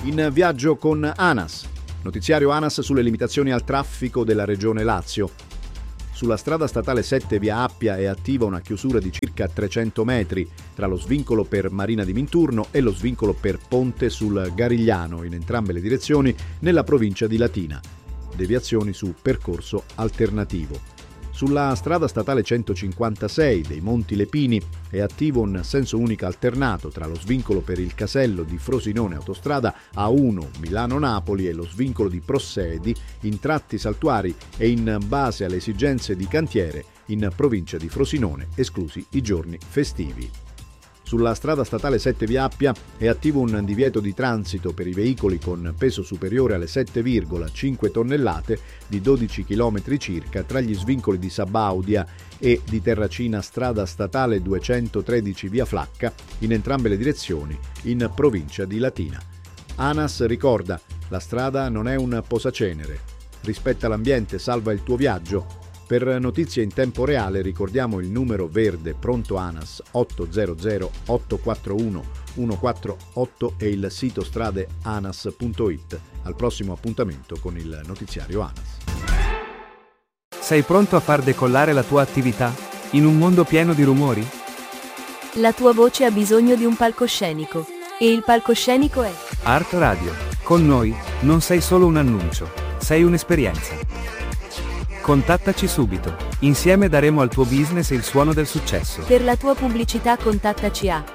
In viaggio con ANAS. Notiziario ANAS sulle limitazioni al traffico della regione Lazio. Sulla strada statale 7 via Appia è attiva una chiusura di circa 300 metri tra lo svincolo per Marina di Minturno e lo svincolo per Ponte sul Garigliano in entrambe le direzioni nella provincia di Latina. Deviazioni su percorso alternativo. Sulla strada statale 156 dei Monti Lepini è attivo un senso unico alternato tra lo svincolo per il casello di Frosinone autostrada A1 Milano-Napoli e lo svincolo di Prossedi in tratti saltuari e in base alle esigenze di cantiere in provincia di Frosinone, esclusi i giorni festivi. Sulla strada statale 7 via Appia è attivo un divieto di transito per i veicoli con peso superiore alle 7,5 tonnellate di 12 km circa tra gli svincoli di Sabaudia e di Terracina strada statale 213 via Flacca in entrambe le direzioni in provincia di Latina. ANAS ricorda: la strada non è un posacenere. Rispetta l'ambiente, salva il tuo viaggio. Per notizie in tempo reale ricordiamo il numero verde pronto ANAS 800 841 148 e il sito stradeanas.it. Al prossimo appuntamento con il notiziario ANAS. Sei pronto a far decollare la tua attività? In un mondo pieno di rumori? La tua voce ha bisogno di un palcoscenico. E il palcoscenico è Art Radio. Con noi non sei solo un annuncio, sei un'esperienza. Contattaci subito. Insieme daremo al tuo business il suono del successo. Per la tua pubblicità contattaci a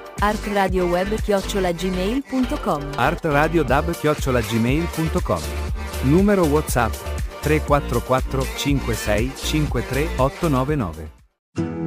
artradioweb@gmail.com. artradiodab@gmail.com. Numero WhatsApp 344 56 53 899.